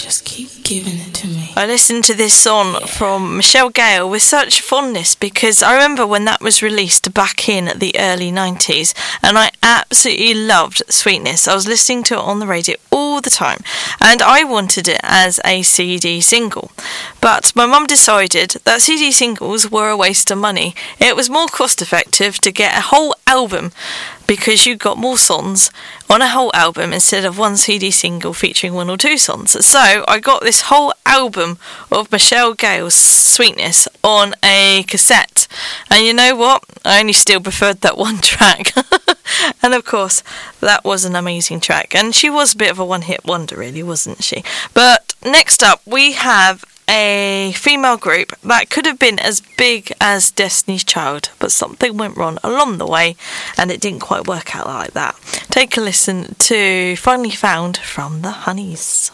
just keep giving it to me. I listened to this song from Michelle Gale with such fondness because I remember when that was released back in the early 90s, and I absolutely loved Sweetness. I was listening to it on the radio all the time, and I wanted it as a CD single. But my mum decided that CD singles were a waste of money. It was more cost effective to get a whole album, because you got more songs on a whole album instead of one CD single featuring one or two songs. So I got this whole album of Michelle Gale's Sweetness on a cassette. And you know what? I only still preferred that one track. And of course, that was an amazing track. And she was a bit of a one-hit wonder, really, wasn't she? But next up, we have a female group that could have been as big as Destiny's Child, but something went wrong along the way and it didn't quite work out like that. Take a listen to Finally Found from the Honeys.